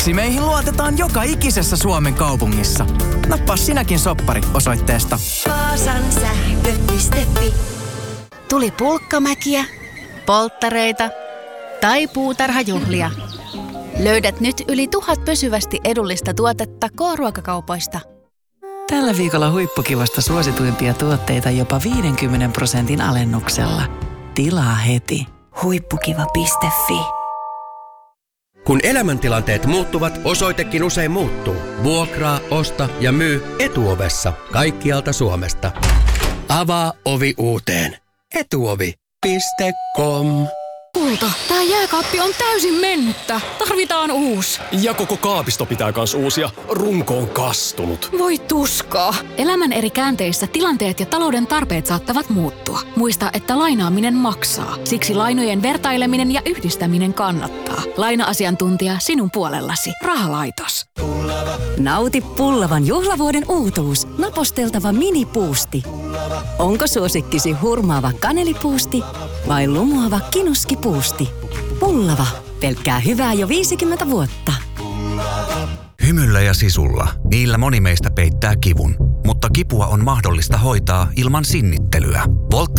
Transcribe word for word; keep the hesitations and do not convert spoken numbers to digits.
Siksi meihin luotetaan joka ikisessä Suomen kaupungissa. Nappaa sinäkin soppari osoitteesta Vaasan sähkö piste fi. Tuli pulkkamäkiä, polttareita tai puutarhajuhlia. Löydät nyt yli tuhat pysyvästi edullista tuotetta K-ruokakaupoista. Tällä viikolla huippukivasta suosituimpia tuotteita jopa viidenkymmenen prosentin alennuksella. Tilaa heti. Huippukiva piste fi. Kun elämäntilanteet muuttuvat, osoitekin usein muuttuu. Vuokraa, osta ja myy Etuovessa kaikkialta Suomesta. Avaa ovi uuteen. Etuovi piste com. Kulta, tää jääkaappi on täysin mennyttä. Tarvitaan uusi. Ja koko kaapisto pitää kans uusia. Runko on kastunut. Voi tuskaa. Elämän eri käänteissä tilanteet ja talouden tarpeet saattavat muuttua. Muista, että lainaaminen maksaa. Siksi lainojen vertaileminen ja yhdistäminen kannattaa. Laina-asiantuntija sinun puolellasi. Rahalaitos. Nauti Pullavan juhlavuoden uutuus. Naposteltava minipuusti. Onko suosikkisi hurmaava kanelipuusti vai lumoava kinuskipuusti? Pullava. Pelkkää hyvää jo viisikymmentä vuotta. Hymyllä ja sisulla. Niillä moni meistä peittää kivun. Mutta kipua on mahdollista hoitaa ilman sinnittelyä. Volt